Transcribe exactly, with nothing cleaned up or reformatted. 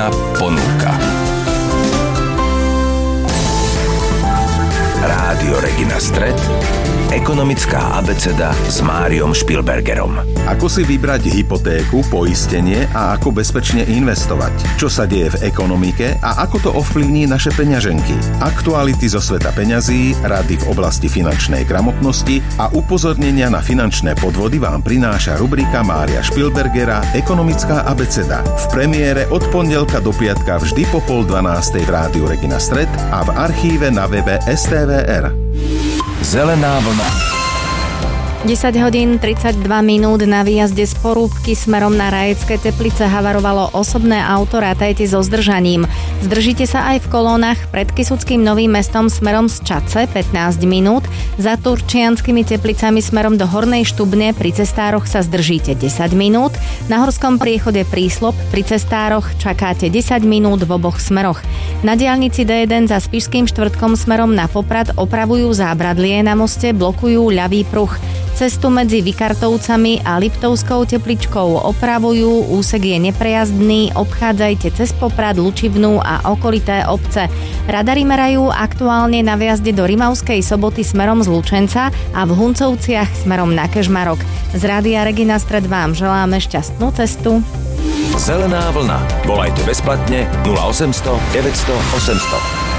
Regina ponúka. Rádio Regina Stred, ekonomická abeceda s Máriom Špilbergerom. Ako si vybrať hypotéku, poistenie a ako bezpečne investovať? Čo sa deje v ekonomike a ako to ovplyvní naše peňaženky? Aktuality zo sveta peňazí, rady v oblasti finančnej gramotnosti a upozornenia na finančné podvody vám prináša rubrika Mária Špilbergera Ekonomická abeceda. V premiére od pondelka do piatka vždy po pol dvanástej v rádiu Regina Stred a v archíve na webe es té vé er. Zelená vlna. desať hodín tridsaťdva minút na výjazde z Porúbky smerom na Rajecké Teplice havarovalo osobné auto, rátajte so zdržaním. Zdržíte sa aj v kolónach pred Kysuckým Novým Mestom smerom z Čadce pätnásť minút, za Turčianskými Teplicami smerom do Hornej Štubne pri cestároch sa zdržíte desať minút, na Horskom priechode Príslop pri cestároch čakáte desať minút v oboch smeroch. Na diaľnici dé jeden za Spišským Štvrtkom smerom na Poprad opravujú zábradlie na moste, blokujú ľavý pruh. Cestu medzi Vikartovcami a Liptovskou Tepličkou opravujú, úsek je neprejazdný, obchádzajte cez Poprad, Lučivnú a okolité obce. Radary merajú aktuálne na viazde do Rimavskej Soboty smerom z Lučenca a v Huncovciach smerom na Kežmarok. Z Rádia Regina Stred vám želáme šťastnú cestu. Zelená vlna. Volajte bezplatne nula osemsto deväťsto osemsto.